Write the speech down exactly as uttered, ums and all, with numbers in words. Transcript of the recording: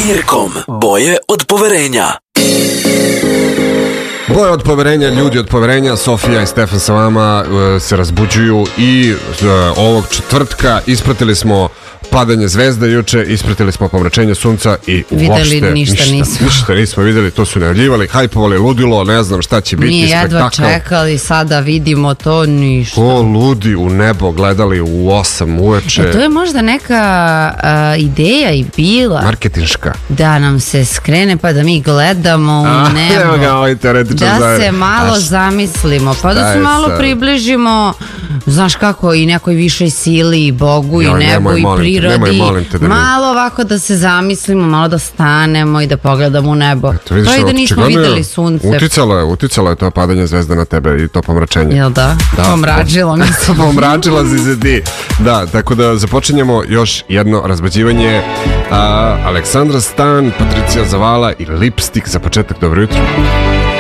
Irkom, boje od poverenja. Boje od poverenja, ljudi od poverenja, Sofija i Stefan sa vama uh, se razbuđuju i uh, ovog četvrtka ispratili smo padanje zvezda juče, ispratili smo pomračenje sunca i videli uopšte ništa, ništa nismo. Ništa nismo videli, to su najavljivali, hajpovali, ludilo, ne znam šta će biti. Mi jedva spektakl. čekali, sada vidimo to, ništa. Ko ludi u nebo gledali u osam uveče. E, to je možda neka a, ideja i bila. Marketinška. Da nam se skrene pa da mi gledamo u A, nebo. evo ga ovaj teoretičar Da zajedno. se malo A, zamislimo, pa da šta se je malo sad? približimo, znaš kako, i nekoj višoj sili, i Bogu, Joj, i nebu, nemoj, i molim te, prirodi. nemoj, molim te da mi- Malo ovako da se zamislimo, malo da stanemo i da pogledamo u nebo. To vidiš, To i da evo, nismo očigledno je videli sunce. Uticalo je, uticalo je to padanje zvezda na tebe i to pomračenje. Jel da? Da. Pomrađilo mi se. Pomračila si se ti. Da, tako da započinjemo još jedno razbađivanje. A, Aleksandra Stan, Patricija Zavala i Lipstick za početak. Dobro jutro.